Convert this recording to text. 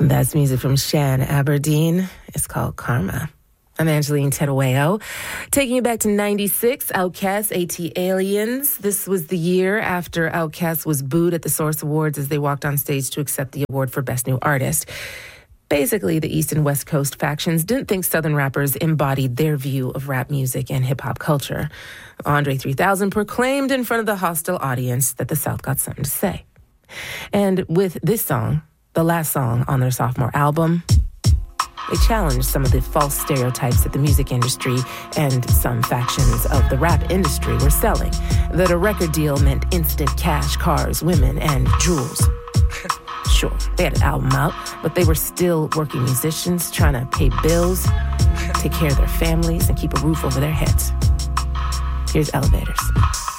That's music from Shan Aberdeen. It's called Karma. I'm Angeline Terueo. Taking you back to 96, Outkast, AT-Aliens. This was the year after Outkast was booed at the Source Awards as they walked on stage to accept the award for Best New Artist. Basically, the East and West Coast factions didn't think Southern rappers embodied their view of rap music and hip-hop culture. Andre 3000 proclaimed in front of the hostile audience that the South got something to say. And with this song, the last song on their sophomore album, they challenged some of the false stereotypes that the music industry and some factions of the rap industry were selling, that a record deal meant instant cash, cars, women, and jewels. Sure, they had an album out, but they were still working musicians trying to pay bills, take care of their families, and keep a roof over their heads. Here's Elevators.